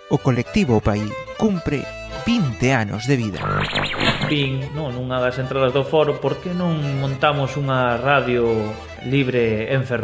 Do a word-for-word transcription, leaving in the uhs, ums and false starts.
O colectivo Opaí cumpre vinte anos de vida. Vin, non, nunha das entradas do foro, por que non montamos unha radio libre en Ferrol?